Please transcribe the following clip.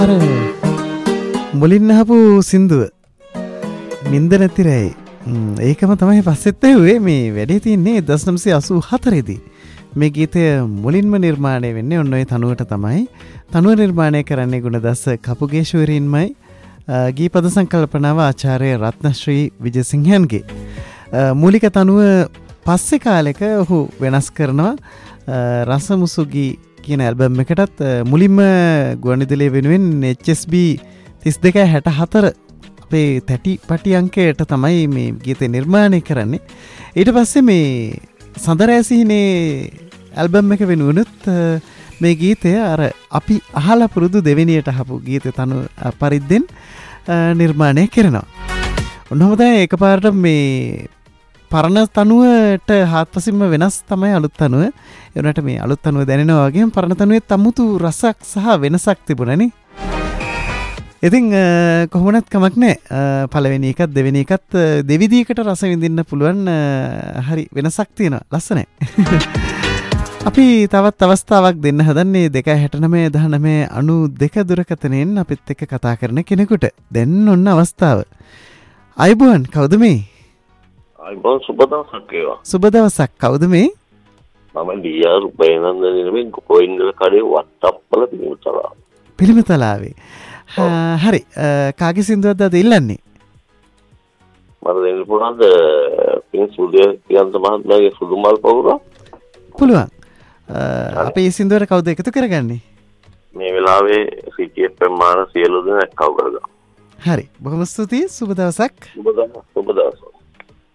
අර මුලින් අහපු සින්දුව නින්ද නැති රැයි. ඒකම තමයි පස්සෙත් ඇහුවේ. මේ වැඩේ තියෙන්නේ 1984 දී. මේ ගීතය මුලින්ම නිර්මාණය වෙන්නේ ඔන්න ඔය තනුවට තමයි. තනුව නිර්මාණය කරන්නේ ගුණදාස කපුගේශවරීන්මයි. ගීපද සංකල්පනාව ආචාර්ය රත්නශ්‍රී විජයසිංහන්ගේ. මූලික තනුව පස්සේ කාලෙක ඔහු වෙනස් කරනවා. රසමුසුගී කියන ඇල්බම් එකටත් මුලින්ම ගුවන්විදුලිය වෙනුවෙන් HSB 3264 අපේ තැටි පටි අංකයට තමයි මේ ගීතය නිර්මාණය කරන්නේ. ඊට පස්සේ මේ සඳරෑසිහිනේ ඇල්බම් එක වෙනුවනුත් මේ ගීතය අර අපි අහලා පුරුදු දෙවෙනියට අහපු ගීත තනු පරිද්දෙන් නිර්මාණය කරනවා. ඔන්නෝම තමයි එකපාරට මේ පරණ තනුවට හාත්පසින්ම වෙනස් තමයි අලුත් තනුව. ඒ වුණාට මේ අලුත් තනුව දැනෙනවා වගේම පරණ තනුවේ තමුතු රසක් සහ වෙනසක් තිබුණානේ. ඉතින් කොහොමවත් කමක් නැහැ. පළවෙනි එකත් දෙවෙනි එකත් දෙවිදියකට රස විඳින්න පුළුවන්. හරි වෙනසක් තියෙනවා. ලස්සනයි. අපි තවත් අවස්ථාවක් දෙන්න හදන්නේ 2691992 දුරකථනයෙන් අපිත් එක්ක කතා කරන කෙනෙකුට. දැන් ඔන්න අවස්ථාව. අයබෝන් කවුද මේ? අයබෝන් සුබ දවසක් වේවා. සුබ දවසක්. කවුද මේ? මම ඩීආර් උපයනන්ද නෙමෙයි ගෝවින්දල කඩේ වට්ටප්පල පිළිමතලාව. පිළිමතලාවේ. හරි. කාගේ සින්දුවක්ද අද ඉල්ලන්නේ? මට දෙන්න පුළුවන්ද පින් සුදේ කියන්ත මහත්මයාගේ සුදුමල් පවුර? පුළුවන්. අපේ සින්දුවට කවුද එකතු කරගන්නේ? මේ වෙලාවේ සිටියේ ප්‍රමාණ සියලු දෙනා එක්කව කරගන්න. හරි. බොහොම ස්තුතියි. සුබ දවසක්. සුබ දවසක්.